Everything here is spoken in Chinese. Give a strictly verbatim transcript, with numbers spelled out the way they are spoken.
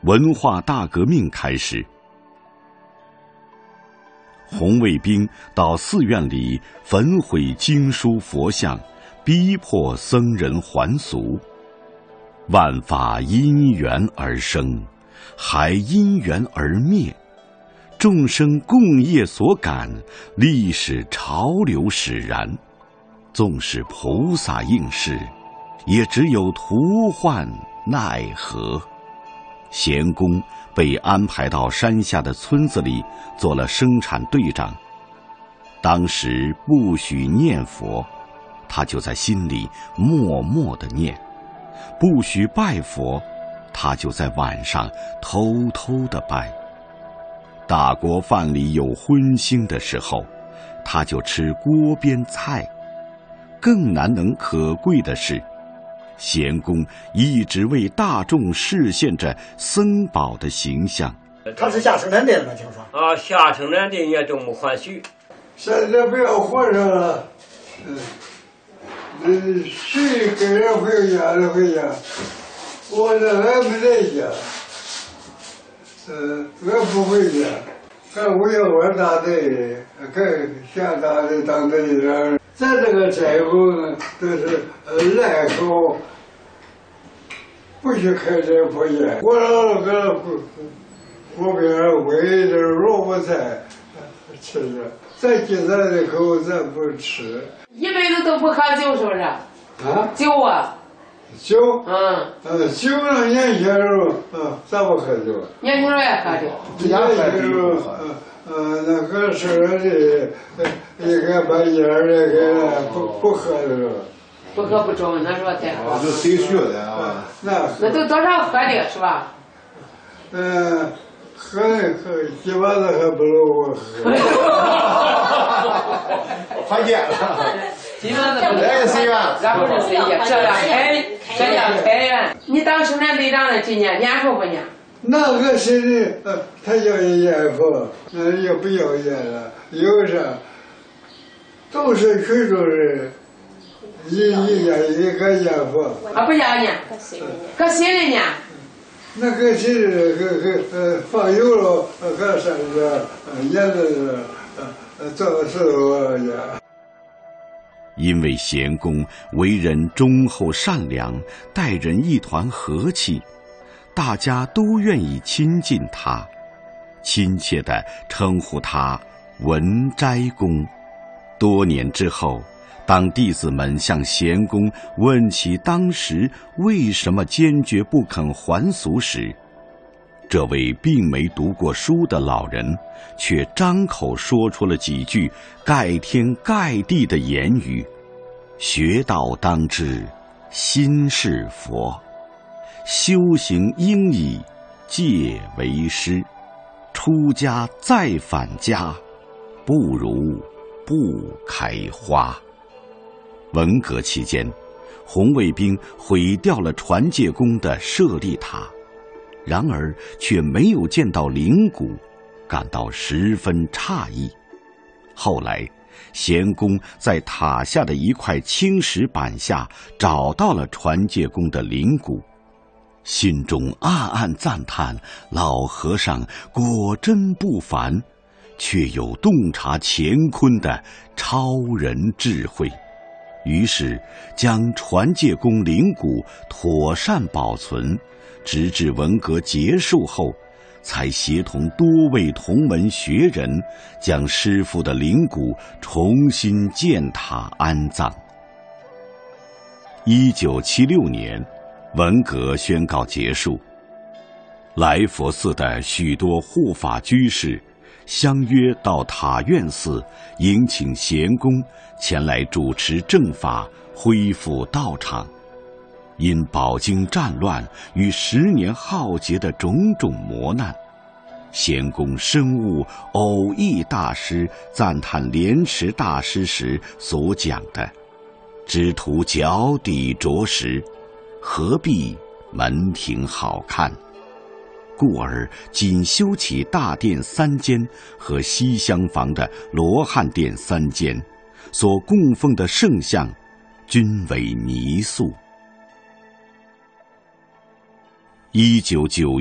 文化大革命开始。红卫兵到寺院里焚毁经书佛像，逼迫僧人还俗。万法因缘而生，还因缘而灭。众生共业所感，历史潮流使然。纵使菩萨应是，也只有徒唤奈何。贤公被安排到山下的村子里做了生产队长。当时不许念佛，他就在心里默默地念；不许拜佛，他就在晚上偷偷地拜。大锅饭里有荤腥的时候，他就吃锅边菜。更难能可贵的是，贤公一直为大众示现着僧宝的形象。 他是下生产队的吗？听说啊，下生产队也这么欢喜。 现在不要和尚了，嗯，嗯，谁给人回家的回家，我这还没在家，嗯，我不回家，看我要玩大队，看下大队当队长。咱这个斋后呢，都是呃来后，不许开斋破宴。我老个锅边煨的萝卜菜吃着，咱今咱的口咱不吃。 一辈子都不喝酒，是不是？ 啊？ 酒啊？ 酒？ 嗯。 呃，酒呢，年轻时候，嗯，咱不喝酒。 年轻时候也喝酒。 年轻时候，嗯。呃，那个是的，应该把烟儿那个不不喝的了。 不喝不中，那说太好。 就谁学的啊？ 那那都多少喝的是吧？ 嗯，喝喝几碗子还不如我喝。 还见了。 几碗子不来个谁呀？ 然后是谁呀？这样开，这样开呀！你当生产队长的今年年数不年？ 那个谁的，呃，他要烟佛，那也不要烟了，有啥？都是群众人，一一家一个烟佛。 啊，不要烟，搁谁的呢？ 那个谁的，个个呃放油了，搁山子，呃烟子，呃呃做的石头烟。 因为贤公为人忠厚善良，待人一团和气。大家都愿意亲近他，亲切地称呼他文斋公。多年之后，当弟子们向贤公问起当时为什么坚决不肯还俗时，这位并没读过书的老人却张口说出了几句盖天盖地的言语：学道当知，心是佛。修行应以戒为师，出家再返家，不如不开花。文革期间，红卫兵毁掉了传戒宫的舍利塔，然而却没有见到灵骨，感到十分诧异。后来，贤公在塔下的一块青石板下找到了传戒宫的灵骨，心中暗暗赞叹老和尚果真不凡，却有洞察乾坤的超人智慧。于是将传戒宫灵骨妥善保存，直至文革结束后，才协同多位同门学人将师父的灵骨重新建塔安葬。一九七六年，文革宣告结束，来佛寺的许多护法居士相约到塔院寺迎请贤公前来主持正法，恢复道场。因饱经战乱与十年浩劫的种种磨难，贤公深悟偶益大师赞叹莲池大师时所讲的“只图脚底着实，何必门庭好看”，故而仅修起大殿三间和西厢房的罗汉殿三间，所供奉的圣像均为泥塑。一九九